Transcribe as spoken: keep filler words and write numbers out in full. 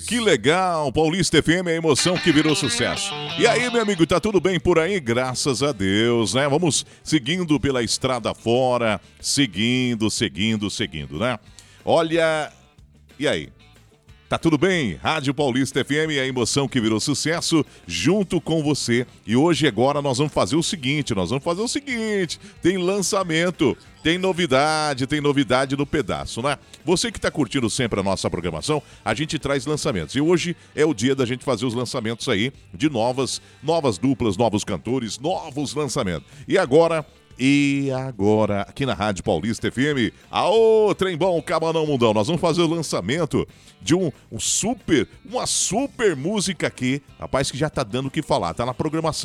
Que legal, Paulista F M, a emoção que virou sucesso. E aí, meu amigo, tá tudo bem por aí? Graças a Deus, né? Vamos seguindo pela estrada fora, seguindo, seguindo, seguindo, né? Olha, e aí? Tá tudo bem? Rádio Paulista F M, a emoção que virou sucesso, junto com você. E hoje, agora, nós vamos fazer o seguinte, nós vamos fazer o seguinte, tem lançamento, tem novidade, tem novidade no pedaço, né? Você que tá curtindo sempre a nossa programação, a gente traz lançamentos. E hoje é o dia da gente fazer os lançamentos aí de novas, novas duplas, novos cantores, novos lançamentos. E agora... E agora, aqui na Rádio Paulista F M, aô, trem bom, cabanão mundão, nós vamos fazer o lançamento de um, um super, uma super música aqui, rapaz, que já tá dando o que falar, tá na programação.